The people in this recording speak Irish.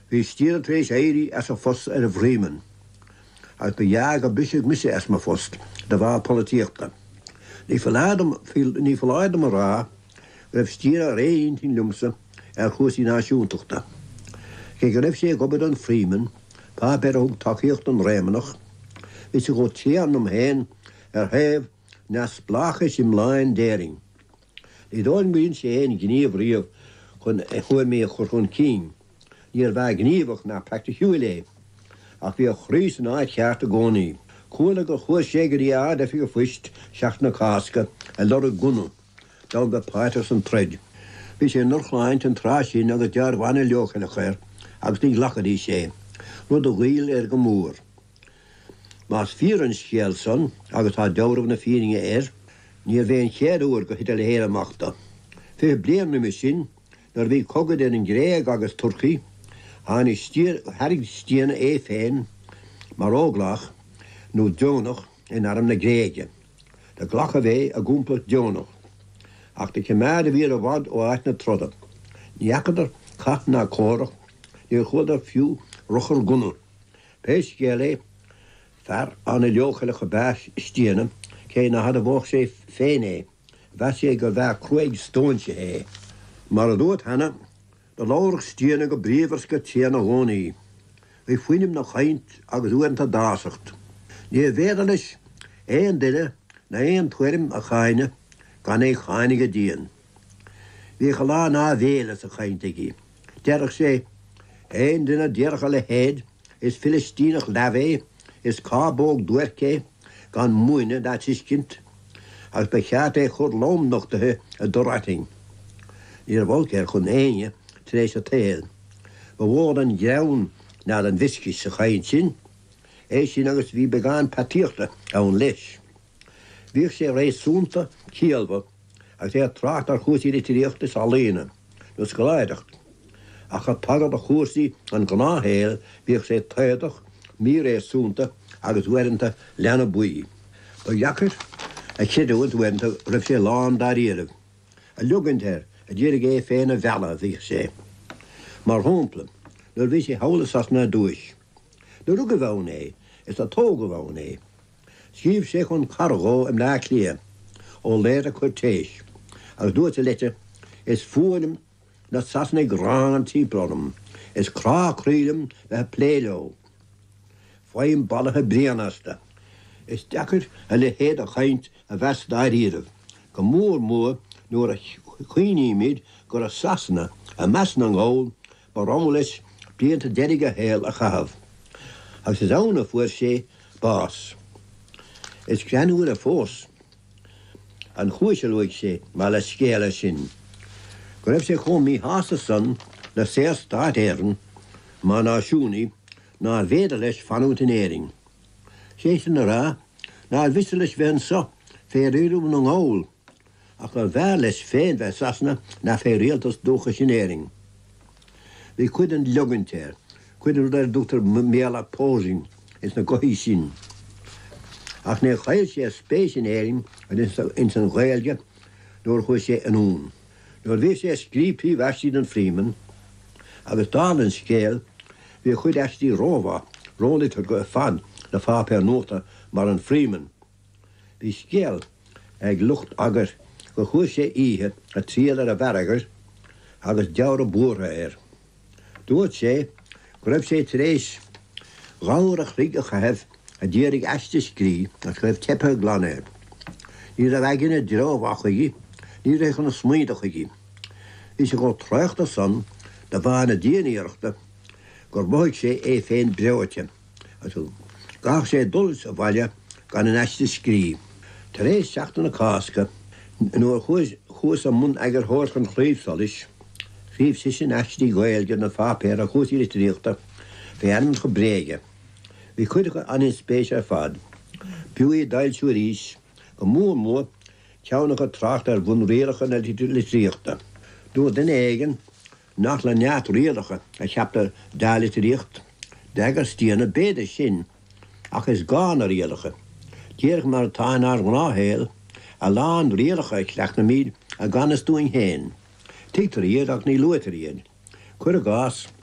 Bhí stíad trééis éirí as a fos ar a bhríman. Ag be jaag a bisig misse as ma fost, de bhá politiíochta. Ní falládam a rá, raibh stíad a réon tin lumsa ar chúsí náisiúntaachta. Ché go raibh sé gobad an Freeman, pá berthug takeíocht an rémanach, bhí se go tíanam héin ar héamh nas blachas im láin déring. Ní dóin bhíonn sé éon gníomh riamh chun chuir mé chur chun cín. Níor bheith gníomhach na pecta hiúilé, ach bhí a chrús an áid cheart a gcónaí. Cúla go chuair sé go dtí ád a fi go fuist seach na casca a lor a gunna, dá go páitas an treid. Bhí sé norchláint an trásín agus dear bhaine leocha le chéir, agus ní lachadí sé, rud a bhíl ar go mór. Más fír an scéal son, agus tá deirmh na fíringe níor bhéon chéadúir go hit le héir amachta. Fé blian na sin, nar bhí cogad ar an gréag agus Turcaí, hána harig stíana féin mar óglach nó Dúnach in arm na gréige. De ghlacha bheith a gúmpla Dúnach. Ach de cemád a bhíar a bhd ó áit na troda. Níachadar cat na córach, níor chudar fiú ruchar gunnar. Pés géala fear anna leocha le báis stíana, cé na had a bhóch sé féin bheit sé go bheith cruig stóinse é. Mar a dúirt hana, de láirech stíana go bríomhars go tíana gcónaí. Bhí fuinim na chaint agus uanta dásacht. Ní bhéad leis éon duine na éon tuairim a chaine gan é chaine go díon. Bhí go lá ná bhéle sa chainteigi. Dearach sé, éon duine dearcha le héad is Filistínach levé, is cábóg dúircé gan muoine dat iscint, agus be cheart é chur lomnachtathe a dorating. Níor bhilcéir chun éine trééis a téal. Ba bhór an jeann ná an bhiscis sa chaint sin, sin agus bhí begáin patíochta ann leis. Bhíoh sé rééis súnta cíalba, agus é trácht ar chúsaí litríochtas a léine, nus go leideacht. Ach a tagad a chúsaí an gnáhéal bhíoh sé taidach mí rééis súnta agus uanta leanna buí. Ba jacar a chiadúint uanta raibh sé lán daríireh. A lugantéir a ddírig é féin a bhela bhíoh sé. Mar hómpla, nuair bhí sé hálas as na dúis. Na rugga bhán is a tóga bhán Scíb sé chun cargó am lá clia ó léir a chuirtéis. Agus dúirt a lite is fuanim na sasna grán an tíbranam, is crá crílim bheit pléló. Fáim ballathe brianasta. Is deacair a le héad a chaint a bheits daíireh. Go mór nuair a chuoiníimiid gur a sasna a measna an gáil ba rámlis blianta deirige héal a chahabh. Agus is anna fuair sé bás. Is granúir a fós an chuiseluigh sé má le scéala sin. Go raibh sé chum mí hása san le sé stát éireann má náisiúnaí ná bhéidir leis fanút in éiring. Sé sin rá ná bhís leis bhean sa fé riúm an gáil, ach go bheith leis féin bheith sasna na fé rialtas dúcha sin éiring. Bhí cuid an lugantéir, cuid ar dútar méla pósing is na gohí sin. Ach ne chail sé spéis in éiring in san ghailge nuair chuir sé anún. Nuair bhí sé scríbhí bheistíad an Freeman, agus dá an scéal bhí chuid eistí rómha, rónlitar go fan na fápéir nóta mar an Freeman. Bhí scéal ag lucht agur go chuir sé ihe a tríal ar a bheragar agus deabhar a búrtha Dúirt sé, go raibh sé trééis gáir a chríg a chahebh a ddírig eiste scrí a chuibh tepe glanir. Ní a bheitgine drómhachaigi, ní réchan na smuoidachaigi. Bhí sé go trácht a san de bhana díanaíireachta gur bhaid sé féin breirte. Gach sé dulls a bhaile gan an eiste scrí. Tar éis seachtain na casca, nuair chuas a mun agur thóir chun chríomhsolis, Fíh si sin eistí gailge na fápéir a chúsaí litríochta fé anm go bréige. Bhí chuide go anin spéis ar fad. Buí dailsú ríis go mór ceanna go trácht ar bhun réalacha na litríochta. Dú den éigen nach le neat réalacha a cheaptar dá litríocht, degur stíana béidir sin ach is gáin a réalacha. Díirich mar táin ar gnáhéal a lán réalacha ag leach na míad a ganas dúin héin. Títar iad ach ní luatar iad. Cuir a gás